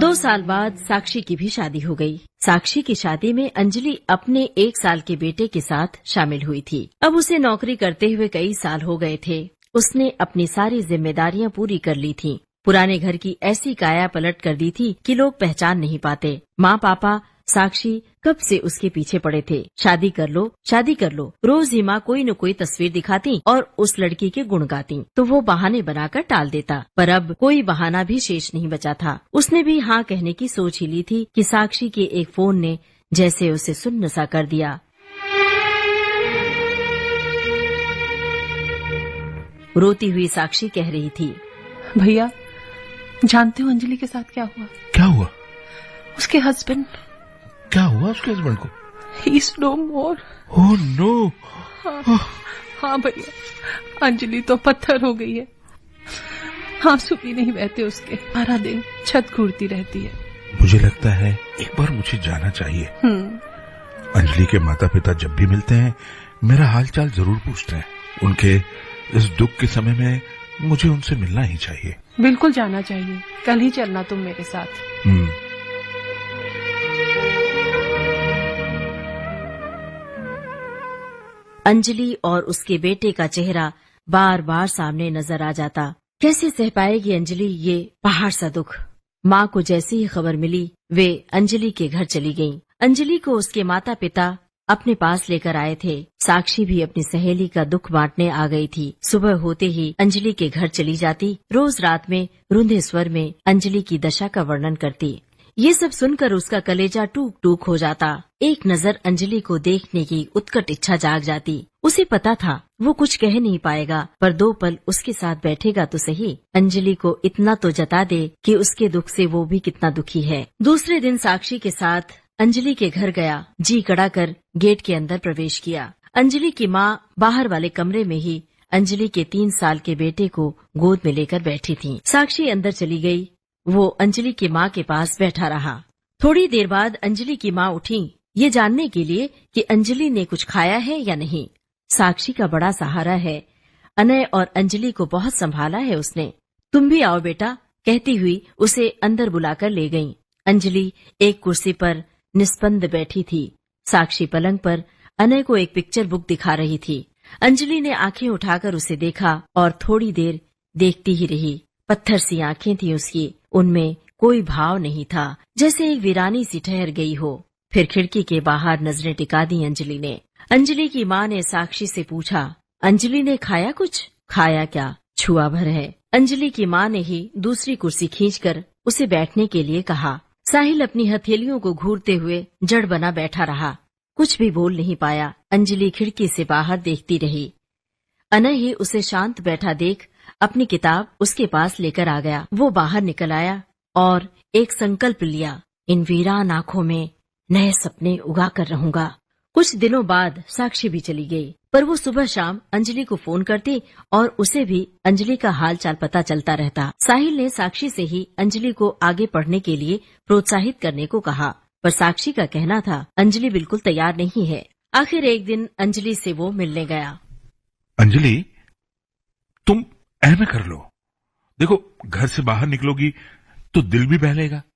2 साल बाद साक्षी की भी शादी हो गई। साक्षी की शादी में अंजलि अपने 1 साल के बेटे के साथ शामिल हुई थी। अब उसे नौकरी करते हुए कई साल हो गए थे। उसने अपनी सारी जिम्मेदारियां पूरी कर ली थीं। पुराने घर की ऐसी काया पलट कर दी थी कि लोग पहचान नहीं पाते। माँ पापा साक्षी कब से उसके पीछे पड़े थे। शादी कर लो, शादी कर लो। रोज ही माँ कोई न कोई तस्वीर दिखाती और उस लड़की के गुण गाती, तो वो बहाने बनाकर टाल देता। पर अब कोई बहाना भी शेष नहीं बचा था। उसने भी हाँ कहने की सोच ही ली थी कि साक्षी के एक फोन ने जैसे उसे सुन्न सा कर दिया। रोती हुई साक्षी कह रही थी, भैया जानते हो अंजलि के साथ क्या हुआ? क्या हुआ? उसके हस्बैंड। क्या हुआ उसके हस्बैंड को? He is no more. Oh no. हाँ भैया, अंजलि तो पत्थर हो गई है। आंसू भी नहीं बहते उसके, सारा दिन छत घूरती रहती है। मुझे लगता है एक बार मुझे जाना चाहिए। अंजलि के माता पिता जब भी मिलते हैं मेरा हालचाल जरूर पूछते हैं। उनके इस दुख के समय में मुझे उनसे मिलना ही चाहिए। बिल्कुल जाना चाहिए। कल ही चलना तुम मेरे साथ। अंजलि और उसके बेटे का चेहरा बार बार सामने नजर आ जाता। कैसे सह पाएगी अंजलि ये पहाड़ सा दुख। माँ को जैसी ही खबर मिली वे अंजलि के घर चली गईं। अंजलि को उसके माता पिता अपने पास लेकर आए थे। साक्षी भी अपनी सहेली का दुख बांटने आ गई थी। सुबह होते ही अंजलि के घर चली जाती। रोज रात में रुंधे स्वर में अंजलि की दशा का वर्णन करती। ये सब सुनकर उसका कलेजा टूक टूक हो जाता। एक नजर अंजलि को देखने की उत्कट इच्छा जाग जाती। उसे पता था वो कुछ कह नहीं पाएगा, पर 2 पल उसके साथ बैठेगा तो सही। अंजलि को इतना तो जता दे कि उसके दुख से वो भी कितना दुखी है। दूसरे दिन साक्षी के साथ अंजलि के घर गया। जी कड़ा कर गेट के अंदर प्रवेश किया। अंजलि की माँ बाहर वाले कमरे में ही अंजलि के 3 साल के बेटे को गोद में लेकर बैठी थी। साक्षी अंदर चली गई। वो अंजलि की माँ के पास बैठा रहा। थोड़ी देर बाद अंजलि की माँ उठी, ये जानने के लिए कि अंजलि ने कुछ खाया है या नहीं। साक्षी का बड़ा सहारा है। अनय और अंजलि को बहुत संभाला है उसने। तुम भी आओ बेटा, कहती हुई उसे अंदर बुलाकर ले गईं। अंजलि एक कुर्सी पर निस्पंद बैठी थी। साक्षी पलंग पर अनय को एक पिक्चर बुक दिखा रही थी। अंजलि ने आंखें उठाकर उसे देखा और थोड़ी देर देखती ही रही। पत्थर सी आंखें थी उसकी, उनमें कोई भाव नहीं था, जैसे एक वीरानी सी ठहर गई हो। फिर खिड़की के बाहर नजरें टिका दी अंजलि ने। अंजलि की माँ ने साक्षी से पूछा, अंजलि ने खाया कुछ? खाया क्या, छुआ भर है। अंजलि की माँ ने ही दूसरी कुर्सी खींचकर उसे बैठने के लिए कहा। साहिल अपनी हथेलियों को घूरते हुए जड़ बना बैठा रहा, कुछ भी बोल नहीं पाया। अंजलि खिड़की से बाहर देखती रही। अनय ही उसे शांत बैठा देख अपनी किताब उसके पास लेकर आ गया। वो बाहर निकल आया और एक संकल्प लिया, इन वीरान आंखों में नए सपने उगा कर रहूंगा। कुछ दिनों बाद साक्षी भी चली गई, पर वो सुबह शाम अंजलि को फोन करती और उसे भी अंजलि का हाल चाल पता चलता रहता। साहिल ने साक्षी से ही अंजलि को आगे पढ़ने के लिए प्रोत्साहित करने को कहा, पर साक्षी का कहना था अंजलि बिल्कुल तैयार नहीं है। आखिर एक दिन अंजलि से वो मिलने गया। अंजलि, तुम ऐ में कर लो। देखो, घर से बाहर निकलोगी तो दिल भी बहलेगा,